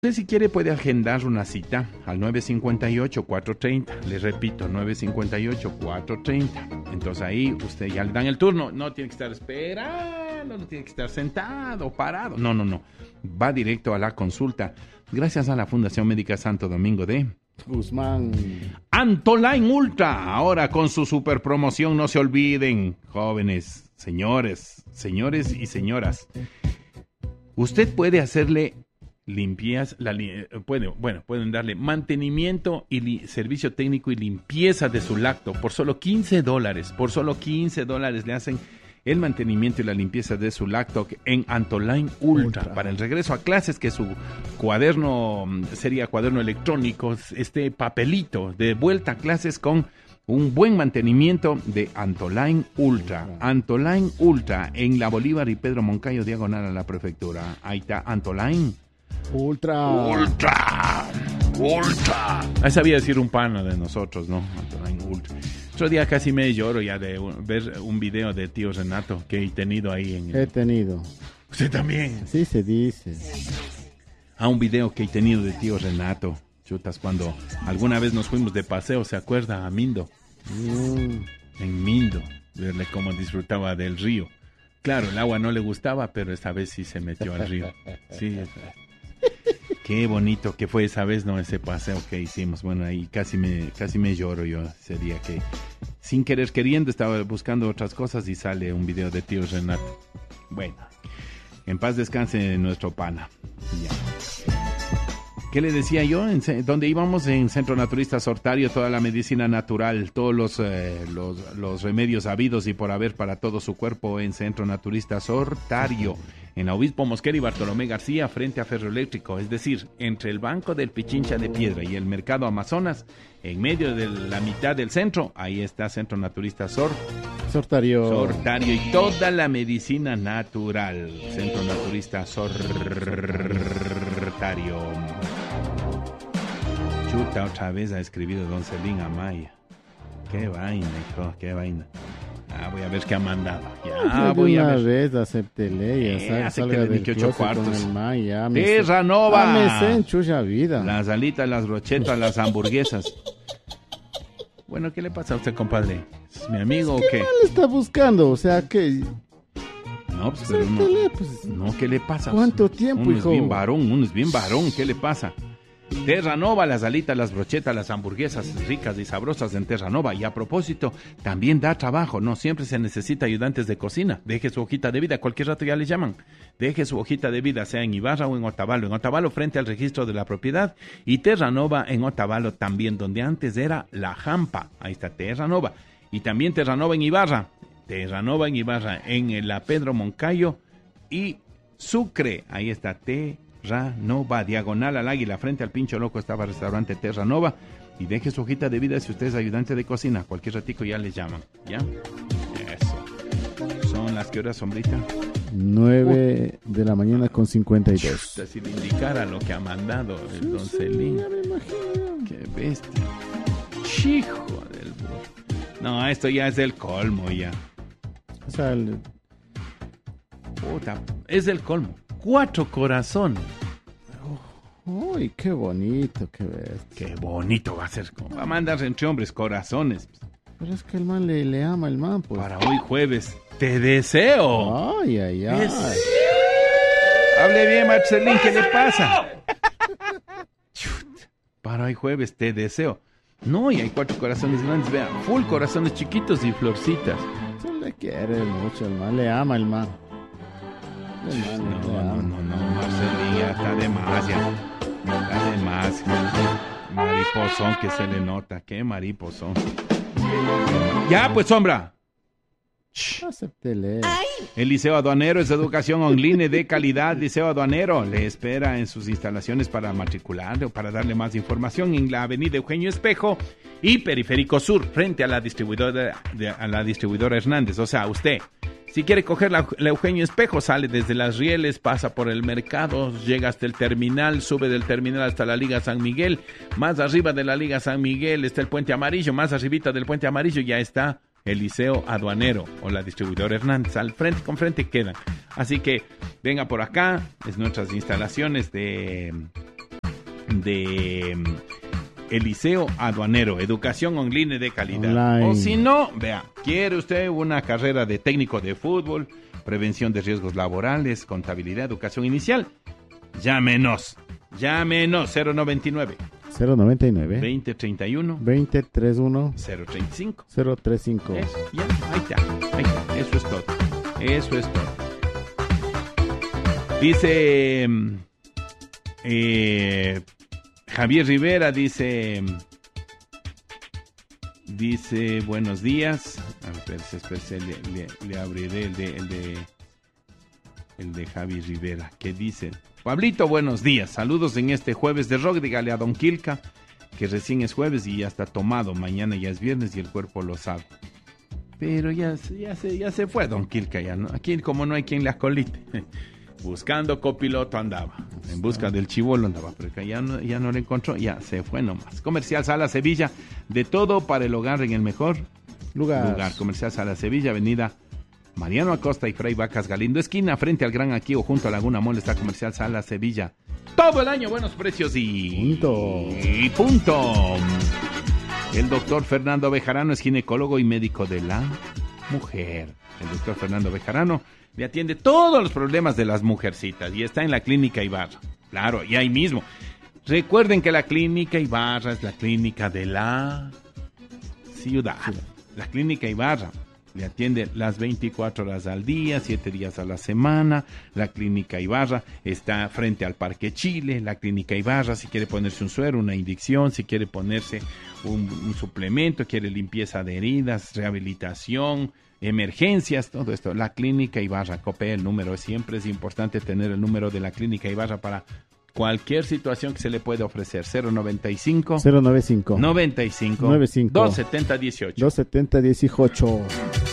Usted si quiere puede agendar una cita al 958-430. Les repito, 958-430. Entonces ahí usted ya le dan el turno. No tiene que estar esperando, no tiene que estar sentado, parado. No. Va directo a la consulta. Gracias a la Fundación Médica Santo Domingo de Guzmán. Antoline Ultra. Ahora con su super promoción, no se olviden, jóvenes, señores y señoras. Usted puede hacerle pueden darle mantenimiento y servicio técnico y limpieza de su lacto por solo $15. Por solo $15 le hacen el mantenimiento y la limpieza de su lacto en Antoline Ultra. Para el regreso a clases, que su cuaderno sería cuaderno electrónico, este papelito de vuelta a clases con un buen mantenimiento de Antoline Ultra. Antoline Ultra en la Bolívar y Pedro Moncayo, diagonal a la prefectura. Ahí está Antoline Ultra. Ahí sabía decir un pana de nosotros, ¿no? Antoline Ultra. Otro día casi me lloro ya de ver un video de tío Renato que he tenido ahí en He tenido. ¿Usted también? Sí, se dice. Un video que he tenido de tío Renato. Chutas, cuando alguna vez nos fuimos de paseo, ¿se acuerda? A Mindo. En Mindo. Verle cómo disfrutaba del río. Claro, el agua no le gustaba, pero esta vez sí se metió al río. Sí. Qué bonito que fue esa vez, ¿no? Ese paseo que hicimos. Bueno, ahí casi me lloro yo ese día que, sin querer queriendo, estaba buscando otras cosas y sale un video de tío Renato. Bueno, en paz descanse nuestro pana. Ya. ¿Qué le decía yo? ¿Dónde íbamos? En Centro Naturista Sortario, toda la medicina natural, todos los remedios habidos y por haber para todo su cuerpo en Centro Naturista Sortario, en la Obispo Mosquera y Bartolomé García, frente a Ferroeléctrico, es decir, entre el Banco del Pichincha de Piedra y el Mercado Amazonas, en medio de la mitad del centro, ahí está Centro Naturista Sortario y toda la medicina natural. Centro Naturista Sortario. Chuta, otra vez ha escribido Don Celín Amaya. Qué vaina, hijo, qué vaina. Voy a ver qué ha mandado. Voy a ver. Acéptele, ya salga del closet con el Maya. Terra Nova. Me sé en chucha vida. Las alitas, las brochetas, las hamburguesas. Bueno, ¿qué le pasa a usted, compadre? ¿Es mi amigo o qué? ¿Qué mal está buscando? O sea, que... No, pues, pero no. No, ¿qué le pasa? ¿Cuánto tiempo, uno hijo? Uno es bien varón, ¿qué le pasa? Terra Nova, las alitas, las brochetas, las hamburguesas ricas y sabrosas en Terra Nova. Y a propósito, también da trabajo, no siempre se necesita ayudantes de cocina. Deje su hojita de vida, cualquier rato ya le llaman. Deje su hojita de vida, sea en Ibarra o en Otavalo. En Otavalo frente al registro de la propiedad, y Terra Nova en Otavalo también, donde antes era La Jampa. Ahí está Terra Nova. Y también Terra Nova en Ibarra. Terra Nova en Ibarra, en la Pedro Moncayo y Sucre. Ahí está Terra Nova, diagonal al Águila, frente al Pincho Loco estaba restaurante Terra Nova. Y deje su hojita de vida si usted es ayudante de cocina. Cualquier ratico ya les llaman, ¿ya? Eso. ¿Son las que horas, sombrita? 9 de la mañana con 52. Si le indicara lo que ha mandado el Don Celín. Ya me imagino. Qué bestia. Chijo del burro. No, esto ya es el colmo ya. O sea, Puta, es el colmo. 4 corazones. Uy, qué bonito, qué bestia. Qué bonito va a ser. Va a mandar entre hombres corazones. Pero es que el man le ama el man, pues. Para hoy jueves, te deseo. Ay. Hable bien, Marcelín, ¿qué le pasa? Para hoy jueves, te deseo. No, y hay 4 corazones grandes, vean. Full corazones chiquitos y florcitas. Se le quiere mucho el man, le ama el man. No, Marcelín, ya está demasiado. Está demasiado. Mariposón que se le nota. Qué mariposón. Ya, pues, sombra. Acéptele. El Liceo Aduanero es educación online de calidad. Liceo Aduanero le espera en sus instalaciones para matricularle o para darle más información en la avenida Eugenio Espejo y Periférico Sur, frente a la distribuidora Hernández. O sea, usted, si quiere coger la Eugenio Espejo, sale desde Las Rieles, pasa por el mercado, llega hasta el terminal, sube del terminal hasta la Liga San Miguel. Más arriba de la Liga San Miguel está el Puente Amarillo, más arribita del Puente Amarillo ya está el Liceo Aduanero o la distribuidora Hernández. Al frente con frente quedan. Así que venga por acá, es nuestras instalaciones de de Eliseo Aduanero, educación online de calidad. Online. O si no, vea, quiere usted una carrera de técnico de fútbol, prevención de riesgos laborales, contabilidad, educación inicial, llámenos 099 2031 2031 035 035. Ya, ahí está, eso es todo. Dice Javier Rivera, dice buenos días. A ver, espérese, le abriré el de Javier Rivera. ¿Qué dice? Pablito, buenos días. Saludos en este jueves de rock. Dígale a Don Quilca que recién es jueves y ya está tomado. Mañana ya es viernes y el cuerpo lo sabe. Pero ya se fue Don Quilca. Ya no. Aquí como no hay quien le acolite. Buscando copiloto andaba. En busca del chibolo andaba. Pero ya no le encontró. Ya se fue nomás. Comercial Sala Sevilla. De todo para el hogar en el mejor lugar. Comercial Sala Sevilla, avenida Mariano Acosta y Fray Vacas Galindo, esquina frente al Gran Aquío, junto a Laguna Mall. Está Comercial Sala Sevilla. Todo el año buenos precios y punto. El doctor Fernando Bejarano es ginecólogo y médico de la mujer. El doctor Fernando Bejarano le atiende todos los problemas de las mujercitas y está en la Clínica Ibarra. Claro, y ahí mismo. Recuerden que la Clínica Ibarra es la clínica de la ciudad. La Clínica Ibarra le atiende las 24 horas al día, 7 días a la semana. La Clínica Ibarra está frente al Parque Chile. La Clínica Ibarra, si quiere ponerse un suero, una inyección, si quiere ponerse un suplemento, quiere limpieza de heridas, rehabilitación, emergencias, todo esto. La Clínica Ibarra, copia el número. Siempre es importante tener el número de la Clínica Ibarra para cualquier situación que se le pueda ofrecer. 095 95 270 18.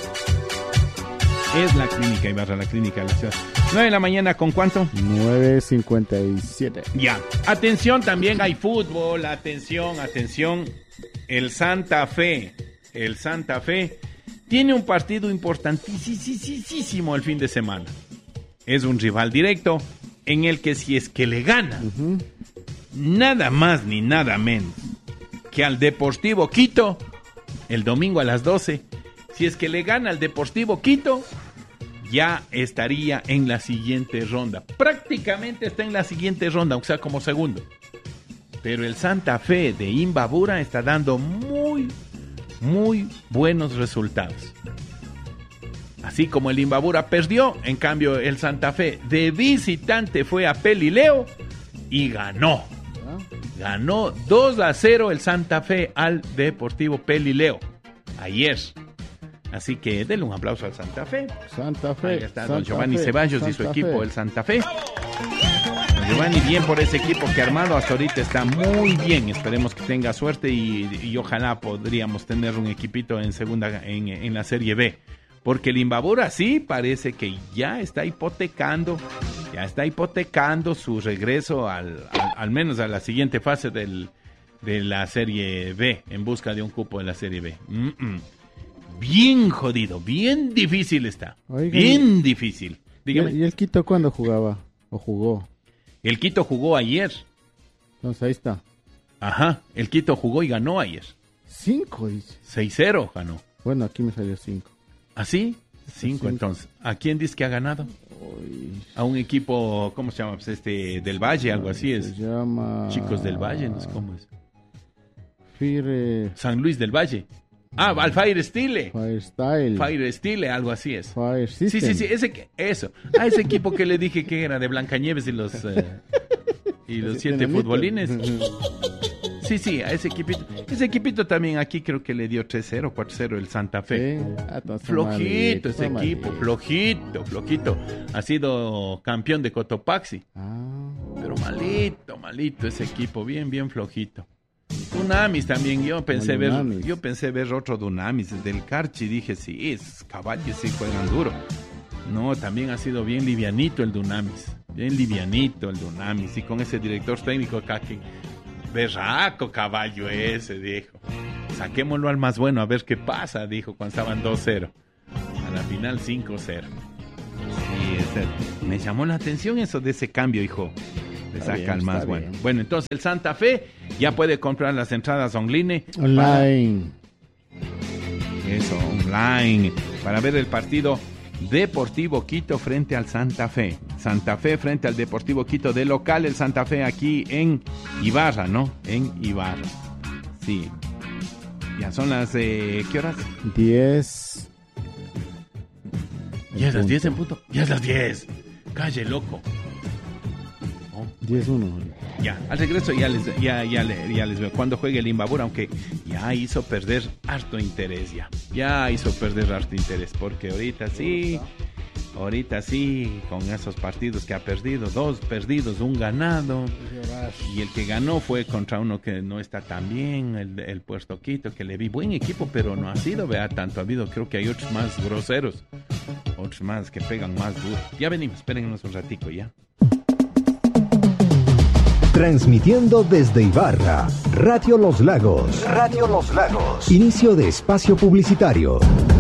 Es la Clínica Ibarra, la clínica de la ciudad. 9 de la mañana, ¿con cuánto? 9:57. Ya. Atención, también hay fútbol. Atención. El Santa Fe tiene un partido importantísimo el fin de semana. Es un rival directo en el que si es que le gana, nada más ni nada menos que al Deportivo Quito, el domingo a las 12, si es que le gana al Deportivo Quito, ya estaría en la siguiente ronda. Prácticamente está en la siguiente ronda, aunque sea como segundo. Pero el Santa Fe de Imbabura está dando muy buenos resultados. Así como el Imbabura perdió, en cambio el Santa Fe de visitante fue a Pelileo y ganó. Ganó 2-0 el Santa Fe al Deportivo Pelileo ayer. Así que denle un aplauso al Santa Fe. Ahí está don Giovanni Ceballos y su equipo, el Santa Fe. Don Giovanni, bien por ese equipo que armado hasta ahorita está muy bien. Esperemos que tenga suerte y ojalá podríamos tener un equipito en segunda, en la Serie B. Porque el Imbabura sí parece que ya está hipotecando su regreso al menos a la siguiente fase de la Serie B, en busca de un cupo de la Serie B. Bien jodido, bien difícil está. Oiga, bien difícil. Dígame. ¿Y el Quito cuándo jugaba o jugó? El Quito jugó ayer. Entonces ahí está. Ajá, el Quito jugó y ganó ayer. 5, dice. 6-0 ganó. Bueno, aquí me salió 5. ¿Ah, sí? 5 entonces. ¿A quién dice que ha ganado? Uy. A un equipo, ¿cómo se llama? Pues del Valle, algo así es. Se llama... Chicos del Valle, no sé cómo es. San Luis del Valle. Al Fire Style, algo así es. Fire System. Sí, eso. A ese equipo que le dije que era de Blancanieves y los 7 futbolines. Sí, a ese equipito. Ese equipito también aquí creo que le dio 3-0, 4-0 el Santa Fe. Sí. Flojito ese equipo, flojito. Ha sido campeón de Cotopaxi. Pero malito ese equipo, bien flojito. Dunamis también, yo pensé ver otro Dunamis del Carchi, dije sí, es caballos, sí juegan duro. No, también ha sido bien livianito el Dunamis, y con ese director técnico acá que berraco caballo ese, dijo. Saquémoslo al más bueno a ver qué pasa, dijo cuando estaban 2-0. A la final 5-0. Sí, me llamó la atención eso de ese cambio, hijo. Le saca el más bueno. Bueno, entonces el Santa Fe ya puede comprar las entradas online. Online. Eso, online. Para ver el partido Deportivo Quito frente al Santa Fe. Santa Fe frente al Deportivo Quito de local. El Santa Fe aquí en Ibarra, ¿no? En Ibarra. Sí. Ya son las... ¿qué horas? 10. Ya es las 10 en punto. Ya es las 10. Calle, loco. 10-1. Ya, al regreso ya les veo cuando juegue el Imbabura, aunque ya hizo perder harto interés porque ahorita sí, con esos partidos que ha perdido, 2 perdidos, 1 ganado, y el que ganó fue contra uno que no está tan bien, el Puerto Quito, que le vi buen equipo, pero no ha sido, tanto ha habido, creo que hay otros más groseros, otros más que pegan más duro. Ya venimos, espérennos un ratico ya. Transmitiendo desde Ibarra, Radio Los Lagos. Radio Los Lagos. Inicio de espacio publicitario.